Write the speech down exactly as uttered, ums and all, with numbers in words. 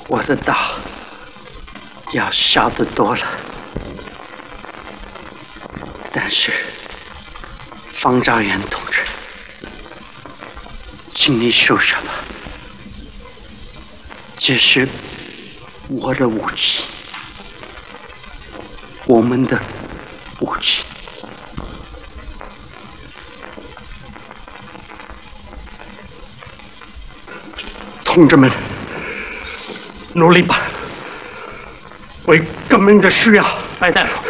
我的刀要小得多了，但是方兆元同志，请你收下吧，这是我的武器，我们的武器。同志们，努力吧，为革命的需要。 白大夫，